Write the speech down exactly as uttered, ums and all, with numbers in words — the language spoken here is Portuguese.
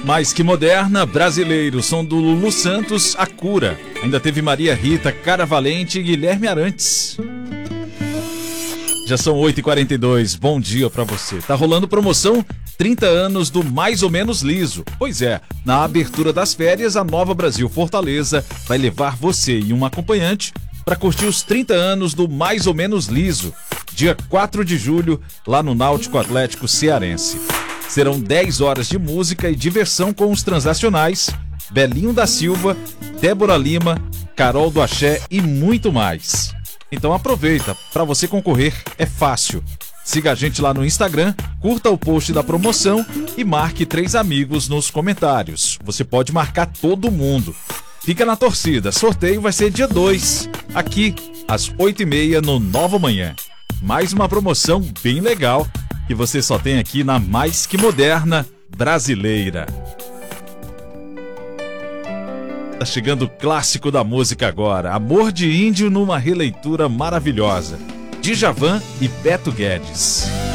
Mais que moderna, brasileiro, som do Lulu Santos, A Cura. Ainda teve Maria Rita, Cara Valente e Guilherme Arantes. Já são oito e quarenta e dois, bom dia pra você. Tá rolando promoção trinta anos do Mais ou Menos Liso. Pois é, na abertura das férias, a Nova Brasil Fortaleza vai levar você e um acompanhante para curtir os trinta anos do Mais ou Menos Liso, dia quatro de julho, lá no Náutico Atlético Cearense. Serão dez horas de música e diversão com os transacionais, Belinho da Silva, Débora Lima, Carol do Axé e muito mais. Então aproveita, para você concorrer é fácil. Siga a gente lá no Instagram, curta o post da promoção e marque três amigos nos comentários. Você pode marcar todo mundo. Fica na torcida, sorteio vai ser dia dois, aqui às oito e meia no Nova Manhã. Mais uma promoção bem legal que você só tem aqui na Mais que Moderna Brasileira. Tá chegando o clássico da música agora, Amor de Índio numa releitura maravilhosa, Djavan e Beto Guedes.